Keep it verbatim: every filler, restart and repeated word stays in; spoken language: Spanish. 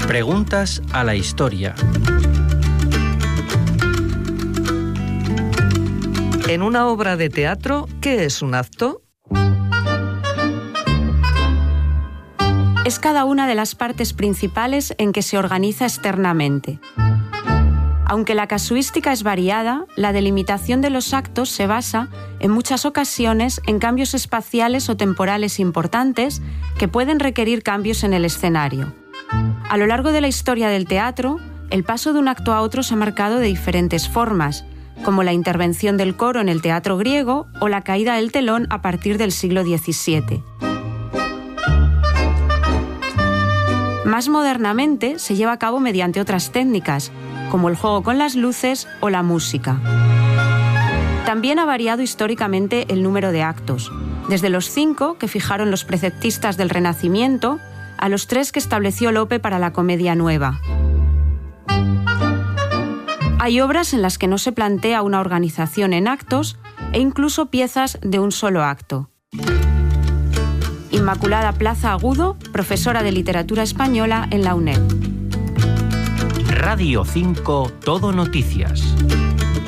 Preguntas a la historia. En una obra de teatro, ¿qué es un acto? Es cada una de las partes principales en que se organiza externamente. Aunque la casuística es variada, la delimitación de los actos se basa, en muchas ocasiones, en cambios espaciales o temporales importantes que pueden requerir cambios en el escenario. A lo largo de la historia del teatro, el paso de un acto a otro se ha marcado de diferentes formas, como la intervención del coro en el teatro griego o la caída del telón a partir del siglo diecisiete. Más modernamente se lleva a cabo mediante otras técnicas, como el juego con las luces o la música. También ha variado históricamente el número de actos, desde los cinco que fijaron los preceptistas del Renacimiento a los tres que estableció Lope para la Comedia Nueva. Hay obras en las que no se plantea una organización en actos e incluso piezas de un solo acto. Inmaculada Plaza Agudo, profesora de Literatura Española en la UNED. Radio cinco Todo Noticias.